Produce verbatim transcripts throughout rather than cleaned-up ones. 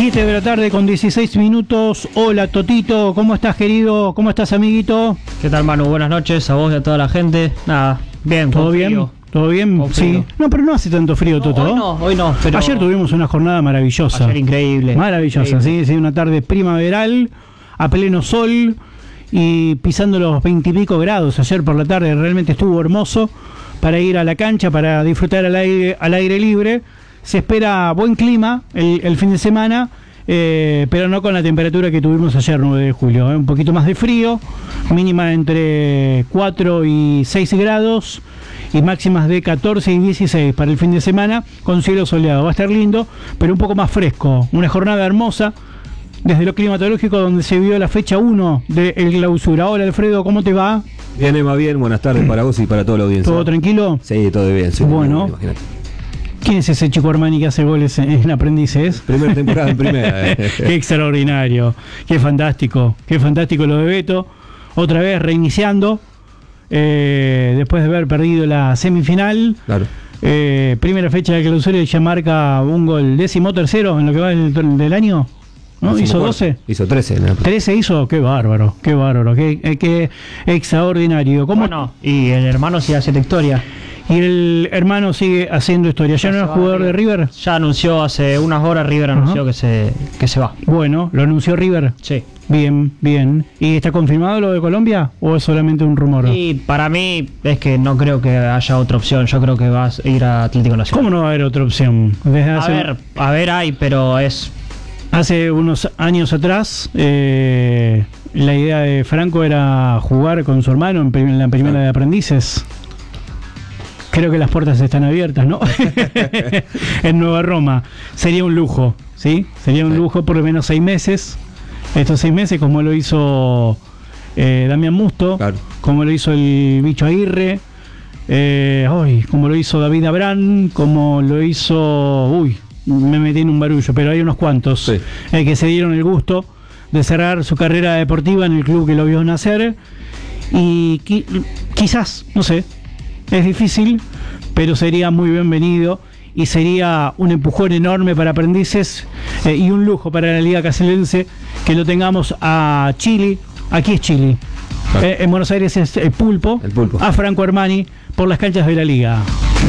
siete de la tarde con dieciséis minutos. Hola Totito, ¿cómo estás, querido? ¿Cómo estás, amiguito? ¿Qué tal, Manu? Buenas noches a vos y a toda la gente. Nada, bien. ¿Todo bien? Frío. ¿Todo bien? Sí. No, pero no hace tanto frío, No, Toto. hoy no, hoy no. Pero ayer tuvimos una jornada maravillosa. Ayer increíble. Maravillosa, increíble. sí, sí, una tarde primaveral, a pleno sol y pisando los veintipico grados. Ayer por la tarde realmente estuvo hermoso para ir a la cancha, para disfrutar al aire, al aire libre. Se espera buen clima el, el fin de semana, eh, pero no con la temperatura que tuvimos ayer, nueve de julio. ¿eh? Un poquito más de frío, mínima entre cuatro y seis grados y máximas de catorce y dieciséis para el fin de semana, con cielo soleado. Va a estar lindo, pero un poco más fresco. Una jornada hermosa desde lo climatológico, donde se vio la fecha uno del clausura. Hola, Alfredo, ¿cómo te va? Bien, Emma, bien. Buenas tardes para vos y para toda la audiencia. ¿Todo tranquilo? Sí, todo bien. Sí, bueno. Bien, ¿Quién es ese chico Armani que hace goles en, en Aprendices? Primera temporada en primera. Eh. Qué extraordinario, qué fantástico, qué fantástico lo de Beto. Otra vez reiniciando, eh, después de haber perdido la semifinal. Claro. Eh, primera fecha de clausura y ya marca un gol, décimo tercero en lo que va del, del año. ¿No? ¿Hizo doce? Hizo trece. ¿no? trece hizo, qué bárbaro, qué bárbaro, qué, qué, qué extraordinario. ¿Cómo? Bueno, y el hermano sigue haciendo historia. Y el hermano sigue haciendo historia. ¿Ya no es jugador de River? Ya anunció hace unas horas, River anunció que se, que se va. Bueno, ¿lo anunció River? Sí. Bien, bien. ¿Y está confirmado lo de Colombia o es solamente un rumor? Y para mí es que no creo que haya otra opción. Yo creo que vas a ir a Atlético Nacional. ¿Cómo no va a haber otra opción? Desde hace, a ver, a ver hay, pero es... Hace unos años atrás, eh, la idea de Franco era jugar con su hermano en, prim- en la primera de aprendices. Creo que las puertas están abiertas, ¿no? En Nueva Roma. Sería un lujo, ¿sí? Sería un lujo por lo menos seis meses. Estos seis meses, como lo hizo eh, Damián Musto, claro. Como lo hizo el Bicho Aguirre, eh, uy, como lo hizo David Abrán, como lo hizo... Uy, me metí en un barullo, pero hay unos cuantos sí. eh, que se dieron el gusto de cerrar su carrera deportiva en el club que lo vio nacer. Y qui- quizás, no sé, es difícil, pero sería muy bienvenido y sería un empujón enorme para Aprendices eh, y un lujo para la Liga Caselense que lo tengamos a Chile. Aquí es Chile. Claro. Eh, en Buenos Aires es el pulpo, el pulpo, a Franco Armani por las canchas de la Liga.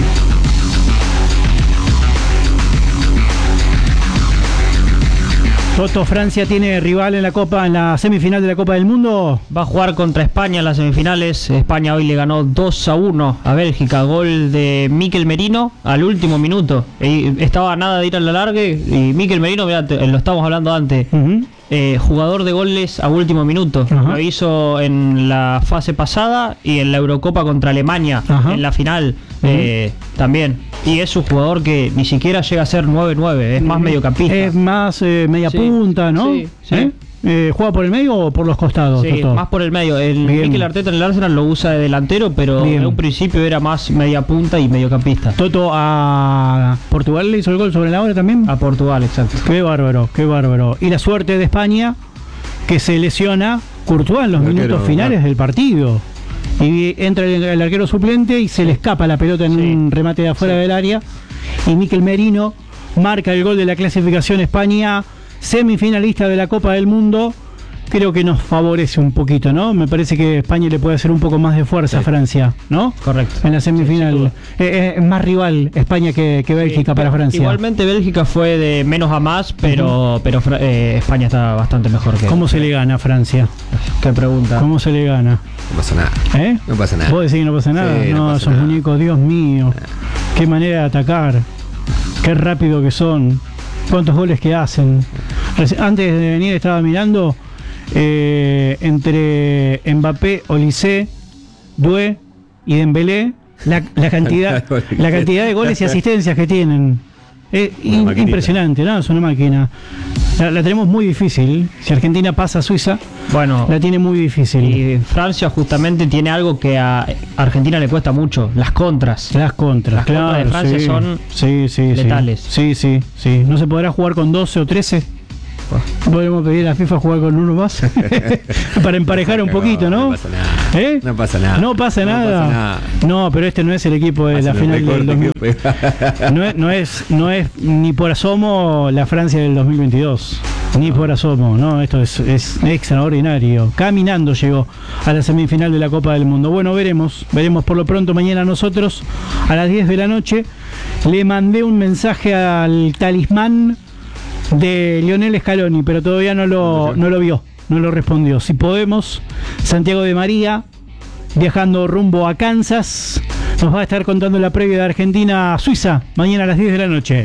Toto, Francia tiene rival en la Copa, en la semifinal de la Copa del Mundo. Va a jugar contra España en las semifinales. España hoy le ganó dos a uno a Bélgica. Gol de Mikel Merino al último minuto. Estaba a nada de ir a la larga y Mikel Merino, mirá, te, lo estábamos hablando antes. Uh-huh. Eh, jugador de goles a último minuto. Uh-huh. Lo hizo en la fase pasada y en la Eurocopa contra Alemania, uh-huh. en la final. Uh-huh. eh, también. Y es un jugador que ni siquiera llega a ser nueve nueve, es uh-huh. más mediocampista. Es más eh, media sí. punta, ¿no? Sí, sí. ¿Eh? Eh, ¿Juega por el medio o por los costados? Sí, Toto? Más por el medio. El Mikel Arteta en el Arsenal lo usa de delantero, pero Bien. en un principio era más media punta y mediocampista. Toto, a Portugal le hizo el gol sobre la hora también. A Portugal, exacto. Qué bárbaro, qué bárbaro. Y la suerte de España, que se lesiona Courtois en los el minutos arquero, finales ¿no? del partido. Y entra el, el arquero suplente y se le escapa la pelota en sí. un remate de afuera sí. del área. Y Mikel Merino marca el gol de la clasificación. España, semifinalista de la Copa del Mundo. Creo que nos favorece un poquito, ¿no? Me parece que España le puede hacer un poco más de fuerza sí. a Francia, ¿no? Correcto. En la semifinal. Sí, eh, es más rival España que, que Bélgica sí, para Francia. Igualmente Bélgica fue de menos a más, pero, uh-huh. pero eh, España está bastante mejor que... ¿Cómo se le gana a Francia? ¿Qué pregunta? ¿Cómo se le gana? No pasa nada. ¿Eh? No pasa nada. ¿Vos decís que no pasa nada? Sí, no, no pasa esos nada. muñecos, Dios mío. Qué manera de atacar. Qué rápido que son. Cuántos goles que hacen. Antes de venir estaba mirando eh, entre Mbappé, Olise, Doué y Dembélé la, la cantidad la cantidad de goles y asistencias que tienen. Es in, impresionante, ¿no? Es una máquina. La, la tenemos muy difícil. Si Argentina pasa a Suiza, bueno, la tiene muy difícil. Y Francia justamente tiene algo que a Argentina le cuesta mucho, las contras. Las contras, las claro, contras de Francia sí, son sí, sí, letales. Sí, sí, sí. ¿No se podrá jugar con doce o trece? Podemos pedir a FIFA jugar con uno más para emparejar un poquito, ¿no? No pasa nada. ¿Eh? No pasa nada. No pasa, No nada. pasa nada. No, pero este no es el equipo de la Hacen final el del dos mil. recorte, No es, no es, no es ni por asomo la Francia del dos mil veintidós. Ni por asomo, no, esto es, es extraordinario. Caminando llegó a la semifinal de la Copa del Mundo. Bueno, veremos, veremos por lo pronto mañana nosotros a las diez de la noche. Le mandé un mensaje al talismán de Lionel Scaloni, pero todavía no lo, no lo vio, no lo respondió. Si podemos, Santiago de María, viajando rumbo a Kansas, nos va a estar contando la previa de Argentina a Suiza mañana a las diez de la noche.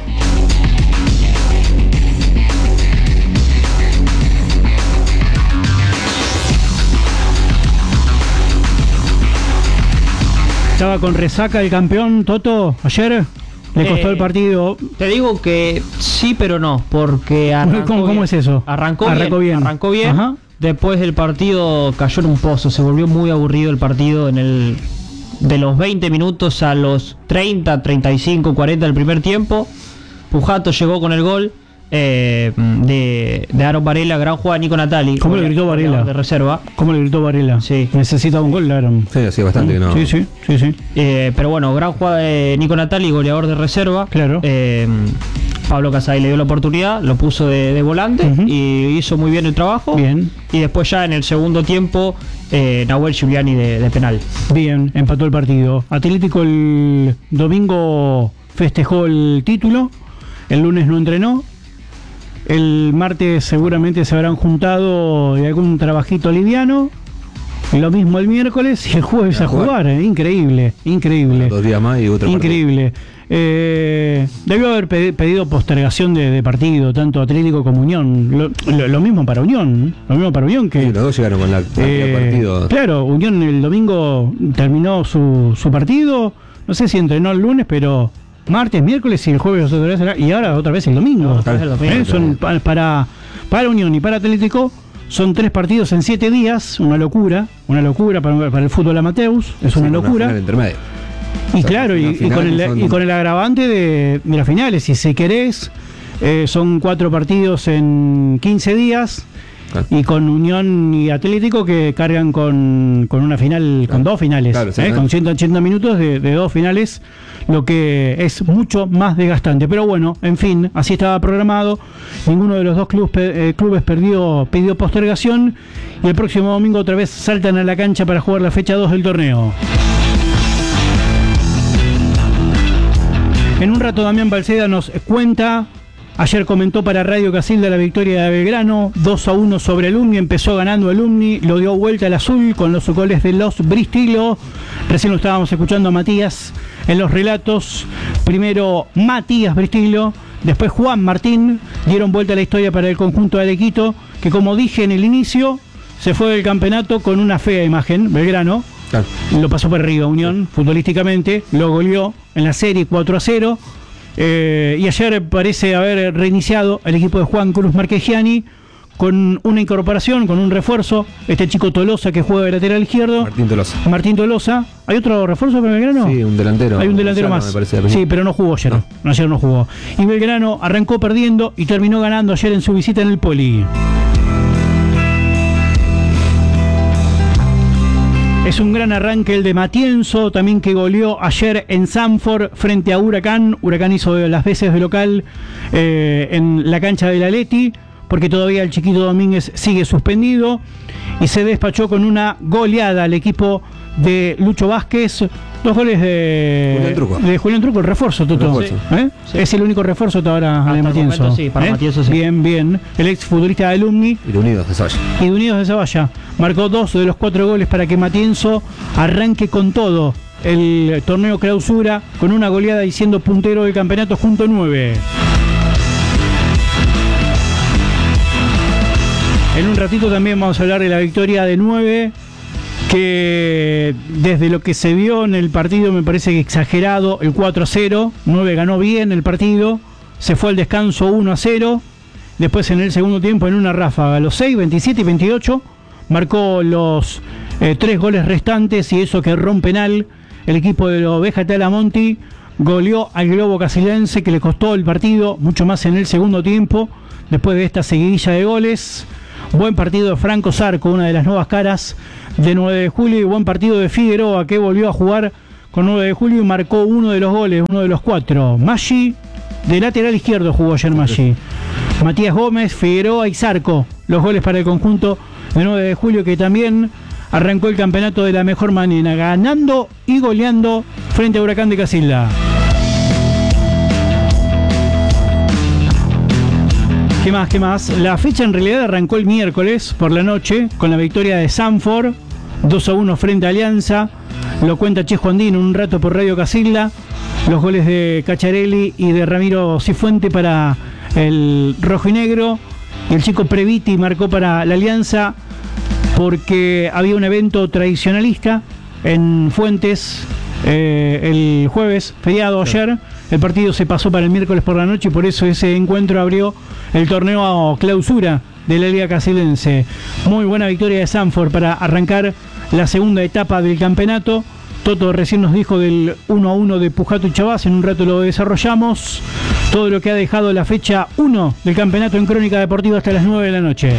Estaba con resaca el campeón Toto ayer. Le costó Eh, el partido. Te digo que sí, pero no, porque arrancó ¿Cómo, cómo bien. es eso? Arrancó, Arrancó bien, bien. Arrancó bien. Ajá. Después del partido cayó en un pozo. Se volvió muy aburrido el partido en el de los veinte minutos a los treinta, treinta y cinco, cuarenta del primer tiempo. Pujato llegó con el gol eh, de, de Aaron Varela, gran jugada de Nico Natali. ¿Cómo le gritó Varela? De reserva. ¿Cómo le gritó Varela? Sí. Necesita un gol, Aaron. Sí, hacía bastante que no. Sí, sí, sí, sí. Eh, pero bueno, gran jugada de Nico Natali, goleador de reserva. Claro. Eh, Pablo Casay le dio la oportunidad, lo puso de, de volante Ujú. y hizo muy bien el trabajo. Bien. Y después ya en el segundo tiempo, eh, Nahuel Giuliani de, de penal. Bien, empató el partido. Atlético el domingo festejó el título, el lunes no entrenó, el martes seguramente se habrán juntado de algún trabajito liviano, lo mismo el miércoles y el jueves a A jugar. jugar, eh, increíble, increíble. Dos días más y otro Increíble. Eh, debió haber pedi- pedido postergación de, de partido, tanto Atlético como Unión. Lo, lo- lo mismo para Unión, lo mismo para Unión que... partido. Sí, los dos llegaron con la cantidad Eh, de partidos. Claro, Unión el domingo terminó su, su partido, no sé si entrenó el lunes, pero martes, miércoles y el jueves otra vez será- y ahora otra vez el domingo. Otra vez el domingo, ¿Eh? Son pa- para, para Unión y para Atlético son tres partidos en siete días, una locura, una locura para, para el fútbol amateus, es Sí, una con locura. final intermedia. Y O sea, claro, y, una y final con el, son- y con el agravante de, de las finales, si se querés, eh, son cuatro partidos en quince días. Claro. Y con Unión y Atlético que cargan con, con una final, con Claro. dos finales, Claro, ¿eh? exactamente. Con ciento ochenta minutos de, de dos finales, lo que es mucho más desgastante. Pero bueno, en fin, así estaba programado. Ninguno de los dos clubes, eh, clubes perdió, pidió postergación. Y el próximo domingo otra vez saltan a la cancha para jugar la fecha dos del torneo. En un rato Damián Balceda nos cuenta, ayer comentó para Radio Casilda la victoria de Belgrano, dos a uno sobre el Umni, empezó ganando el Umni, lo dio vuelta al azul con los goles de los Bristilo. Recién lo estábamos escuchando a Matías en los relatos, primero Matías Bristilo, después Juan Martín, dieron vuelta a la historia para el conjunto de Arequito, que como dije en el inicio, se fue del campeonato con una fea imagen, Belgrano. Claro. Lo pasó por arriba Unión, futbolísticamente, lo goleó en la serie cuatro a cero. Eh, y ayer parece haber reiniciado el equipo de Juan Cruz Marquegiani con una incorporación, con un refuerzo. Este chico Tolosa que juega de lateral izquierdo. Martín Tolosa. Martín Tolosa. ¿Hay otro refuerzo para Belgrano? Sí, un delantero. Hay un delantero Gonzalo, más. me parece, Sí, pero no jugó ayer. No. No, ayer no jugó. Y Belgrano arrancó perdiendo y terminó ganando ayer en su visita en el Poli. Es un gran arranque el de Matienzo, también que goleó ayer en Sanford frente a Huracán. Huracán hizo las veces de local eh, en la cancha del Atleti, porque todavía el Chiquito Domínguez sigue suspendido. Y se despachó con una goleada al equipo de Lucho Vázquez. Dos goles de Julián Truco. de Julián Truco, el refuerzo, Toto. Refuerzo. ¿Eh? Sí. Es el único refuerzo hasta ahora Hasta de el Matienzo. momento sí, para ¿Eh? Matienzo sí. Bien, bien. El ex futbolista de Alumni Y de Unidos de Zavalla. y de Unidos de Zavalla marcó dos de los cuatro goles para que Matienzo arranque con todo el torneo clausura con una goleada y siendo puntero del campeonato junto a nueve. En un ratito también vamos a hablar de la victoria de nueve, que desde lo que se vio en el partido me parece que exagerado, el cuatro a cero, nueve ganó bien el partido, se fue al descanso uno a cero, después en el segundo tiempo en una ráfaga, los seis, veintisiete y veintiocho, marcó los eh, tres goles restantes y eso que erró un penal, el equipo de los Oveja Talamonti goleó al Globo Casilense que le costó el partido, mucho más en el segundo tiempo, después de esta seguidilla de goles. Buen partido de Franco Zarco, una de las nuevas caras de nueve de julio, y buen partido de Figueroa, que volvió a jugar con nueve de julio y marcó uno de los goles, uno de los cuatro. Maggi, de lateral izquierdo jugó ayer Maggi. Matías Gómez, Figueroa y Zarco, los goles para el conjunto de nueve de julio, que también arrancó el campeonato de la mejor manera, ganando y goleando frente a Huracán de Casilda. ¿Qué más? ¿Qué más? La fecha en realidad arrancó el miércoles por la noche con la victoria de Sanford, dos a uno frente a Alianza. Lo cuenta Che Juan Dín un rato por Radio Casilda. Los goles de Cacciarelli y de Ramiro Cifuente para el rojo y negro. El chico Previti marcó para la Alianza porque había un evento tradicionalista en Fuentes eh, el jueves, feriado ayer. El partido se pasó para el miércoles por la noche y por eso ese encuentro abrió el torneo clausura de la Liga Casildense. Muy buena victoria de Sanford para arrancar la segunda etapa del campeonato. Toto recién nos dijo del uno a uno de Pujato y Chavás, en un rato lo desarrollamos. Todo lo que ha dejado la fecha uno del campeonato en Crónica Deportiva hasta las nueve de la noche.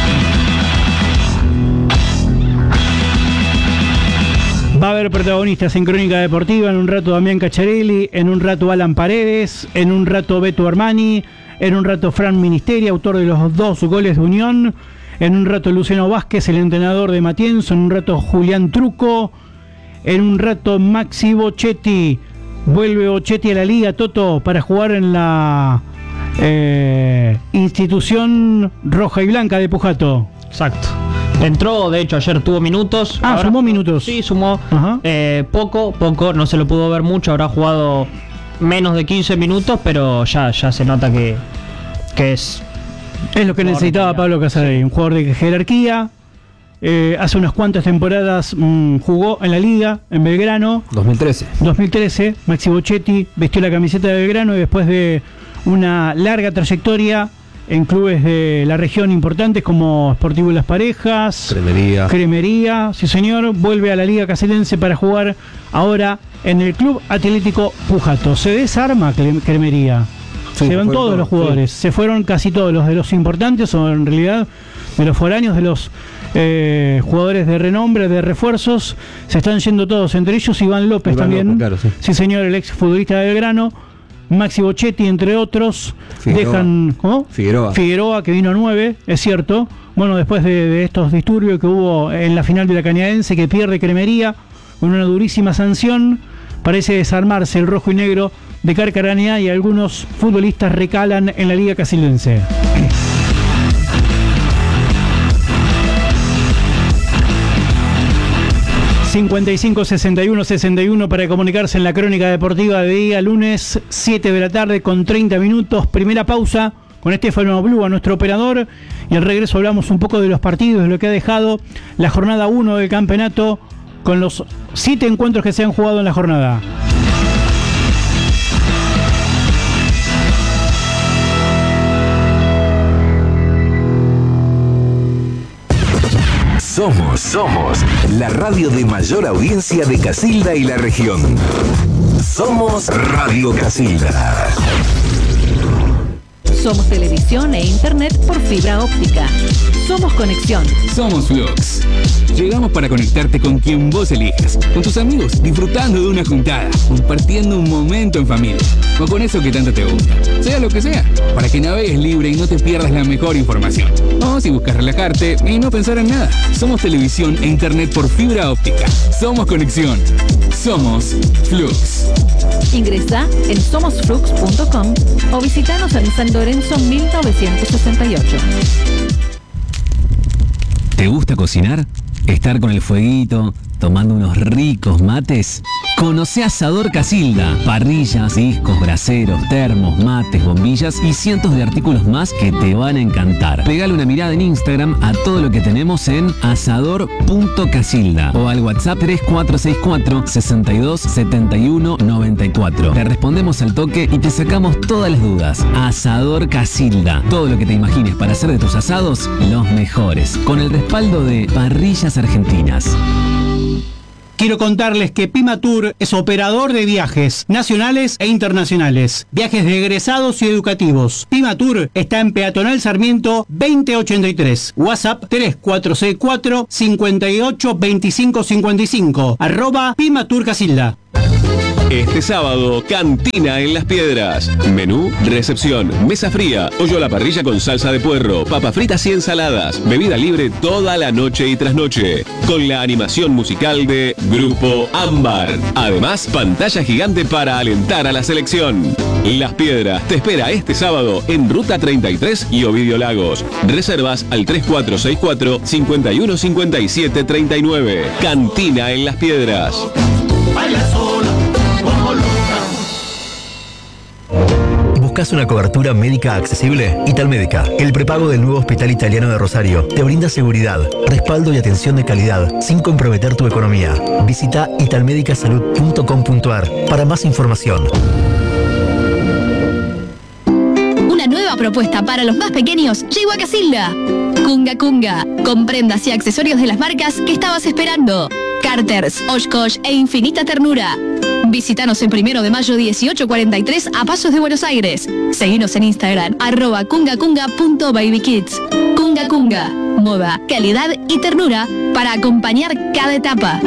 Va a haber protagonistas en Crónica Deportiva, en un rato Damián Cacciarelli, en un rato Alan Paredes, en un rato Beto Armani, en un rato Fran Ministeri, autor de los dos goles de Unión, en un rato Luciano Vázquez, el entrenador de Matienzo, en un rato Julián Truco, en un rato Maxi Bochetti. Vuelve Bochetti a la Liga, Toto, para jugar en la eh, institución roja y blanca de Pujato. Exacto. Entró, de hecho, ayer tuvo minutos. Ah, ahora, sumó minutos. Sí, sumó eh, poco, poco, no se lo pudo ver mucho, habrá jugado menos de quince minutos, pero ya, ya se nota que, que es... Es lo que necesitaba Pablo Casaray, un jugador de jerarquía. Eh, hace unas cuantas temporadas mmm, jugó en la Liga, en Belgrano. dos mil trece. dos mil trece, Maxi Bochetti vistió la camiseta de Belgrano y después de una larga trayectoria en clubes de la región importantes como Sportivo Las Parejas, Cremería. Cremería, sí señor, vuelve a la Liga Casildense para jugar ahora en el Club Atlético Pujato. Se desarma Cremería. Sí, se van todos todo, los jugadores, sí. Se fueron casi todos los de los importantes, o en realidad de los foráneos, de los eh, jugadores de renombre, de refuerzos, se están yendo todos, entre ellos Iván López Iván también, López, claro, sí. sí señor, el ex futbolista de Belgrano, Maxi Bochetti, entre otros. Figueroa. Dejan, ¿cómo? Figueroa. Figueroa, que vino a nueve, es cierto. Bueno, después de, de estos disturbios que hubo en la final de la Cañadense, que pierde Cremería con una durísima sanción, parece desarmarse el rojo y negro de Carcarañá y algunos futbolistas recalan en la Liga Casildense. cincuenta y cinco, sesenta y uno, sesenta y uno para comunicarse en la Crónica Deportiva de día lunes, siete de la tarde con treinta minutos. Primera pausa con Estefano Blue, a nuestro operador, y al regreso hablamos un poco de los partidos, de lo que ha dejado la jornada uno del campeonato con los siete encuentros que se han jugado en la jornada. Somos, somos la radio de mayor audiencia de Casilda y la región. Somos Radio Casilda. Somos televisión e internet por fibra óptica. Somos conexión. Somos Flux. Llegamos para conectarte con quien vos elijas, con tus amigos, disfrutando de una juntada, compartiendo un momento en familia, o con eso que tanto te gusta, sea lo que sea, para que navegues libre y no te pierdas la mejor información. O si buscas relajarte y no pensar en nada. Somos televisión e internet por fibra óptica. Somos conexión. Somos Flux. Ingresa en somos flux punto com o visitanos en San Lorenzo mil novecientos sesenta y ocho. ¿Te gusta cocinar? ¿Estar con el fueguito, tomando unos ricos mates? Conoce Asador Casilda. Parrillas, discos, braseros, termos, mates, bombillas y cientos de artículos más que te van a encantar. Pegale una mirada en Instagram a todo lo que tenemos en asador punto casilda o al WhatsApp tres cuatro seis cuatro, seis dos, siete uno, nueve cuatro. Te respondemos al toque y te sacamos todas las dudas. Asador Casilda. Todo lo que te imagines para hacer de tus asados los mejores. Con el respaldo de Parrillas Argentinas. quiero contarles que Pimatur es operador de viajes nacionales e internacionales, viajes de egresados y educativos. Pimatur está en Peatonal Sarmiento veinte ochenta y tres, WhatsApp tres cuatro seis cuatro, cinco ocho dos cinco cinco cinco, arroba Pimatur Casilda. Este sábado, Cantina en Las Piedras. Menú, recepción, mesa fría, pollo a la parrilla con salsa de puerro, papas fritas y ensaladas, bebida libre toda la noche y trasnoche, con la animación musical de Grupo Ámbar. Además, pantalla gigante para alentar a la selección. Las Piedras te espera este sábado en Ruta treinta y tres y Ovidio Lagos. Reservas al tres cuatro seis cuatro, cinco uno cinco siete tres nueve. Cantina en Las Piedras. Baila sola, como loca. ¿Buscas una cobertura médica accesible? Italmédica, el prepago del nuevo Hospital Italiano de Rosario, te brinda seguridad, respaldo y atención de calidad sin comprometer tu economía. Visita italmedicasalud punto com punto ar para más información. Una nueva propuesta para los más pequeños llegó a Casilda. Kunga Kunga, con prendas y accesorios de las marcas que estabas esperando. Carters, Oshkosh e Infinita Ternura. Visítanos en Primero de Mayo dieciocho cuarenta y tres a Pasos de Buenos Aires. Seguinos en Instagram, arroba kungakunga punto babykids. Kunga Kunga, moda, calidad y ternura para acompañar cada etapa.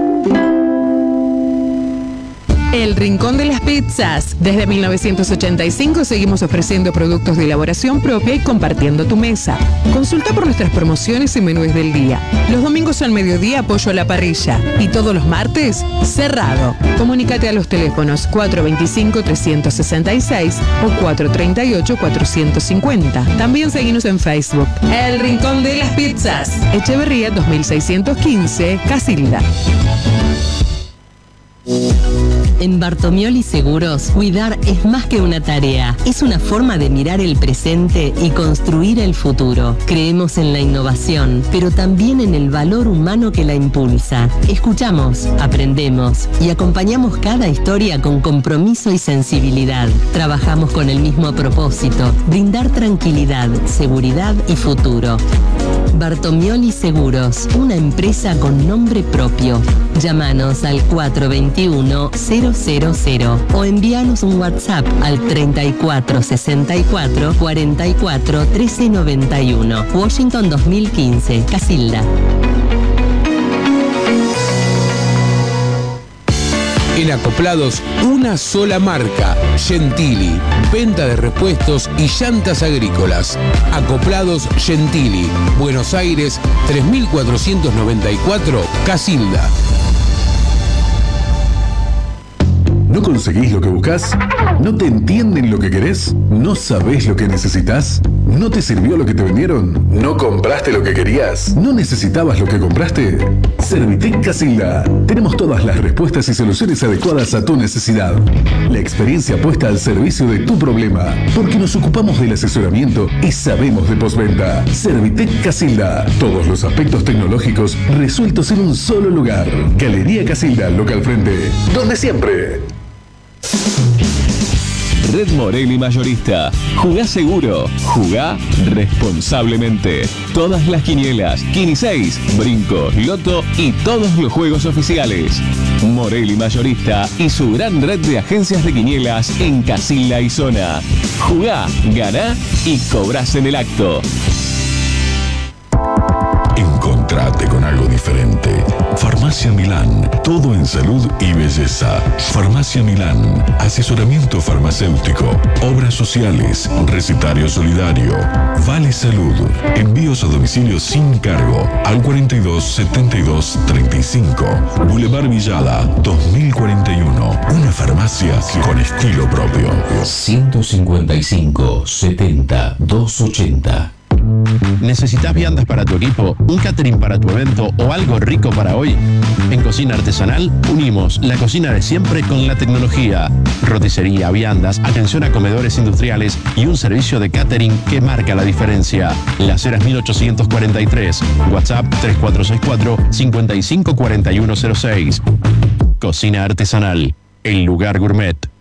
El Rincón de las Pizzas. Desde mil novecientos ochenta y cinco seguimos ofreciendo productos de elaboración propia y compartiendo tu mesa. Consulta por nuestras promociones y menús del día. Los domingos al mediodía pollo a la parrilla y todos los martes cerrado. Comunícate a los teléfonos cuatro dos cinco, tres seis seis o cuatro tres ocho, cuatro cinco cero. También seguimos en Facebook. El Rincón de las Pizzas. Echeverría dos mil seiscientos quince, Casilda. En Bartomioli Seguros, cuidar es más que una tarea, es una forma de mirar el presente y construir el futuro. Creemos en la innovación, pero también en el valor humano que la impulsa. Escuchamos, aprendemos y acompañamos cada historia con compromiso y sensibilidad. Trabajamos con el mismo propósito, brindar tranquilidad, seguridad y futuro. Bartomioli Seguros, una empresa con nombre propio. Llámanos al cuatro dos uno, cero cero cero o envíanos un WhatsApp al treinta y cuatro sesenta y cuatro, cuarenta y cuatro, trece noventa y uno. Washington dos mil quince, Casilda. En Acoplados, una sola marca, Gentili. Venta de repuestos y llantas agrícolas. Acoplados Gentili. Buenos Aires, tres mil cuatrocientos noventa y cuatro, Casilda. ¿No conseguís lo que buscás? ¿No te entienden lo que querés? ¿No sabés lo que necesitas? ¿No te sirvió lo que te vendieron? ¿No compraste lo que querías? ¿No necesitabas lo que compraste? Servitec Casilda. Tenemos todas las respuestas y soluciones adecuadas a tu necesidad. La experiencia puesta al servicio de tu problema. Porque nos ocupamos del asesoramiento y sabemos de postventa. Servitec Casilda. Todos los aspectos tecnológicos resueltos en un solo lugar. Galería Casilda, local frente. Donde siempre. Red Morelli Mayorista. Jugá seguro, jugá responsablemente. Todas las quinielas, Quini seis, Brincos, Loto y todos los juegos oficiales. Morelli Mayorista y su gran red de agencias de quinielas en Casilda y zona. Jugá, ganá y cobrás en el acto. Encontrate con algo diferente. Farmacia Milán, todo en salud y belleza. Farmacia Milán, asesoramiento farmacéutico, obras sociales, recetario solidario, Vale Salud, envíos a domicilio sin cargo al cuarenta y dos, setenta y dos, treinta y cinco, Boulevard Villada dos mil cuarenta y uno. Una farmacia con estilo propio. ciento cincuenta y cinco, setenta, doscientos ochenta. ¿Necesitas viandas para tu equipo, un catering para tu evento o algo rico para hoy? En Cocina Artesanal unimos la cocina de siempre con la tecnología. Roticería, viandas, atención a comedores industriales y un servicio de catering que marca la diferencia. Las Heras mil ochocientos cuarenta y tres. WhatsApp tres cuatro seis cuatro, cinco cinco, cuatro uno cero seis. Cocina Artesanal, el lugar gourmet.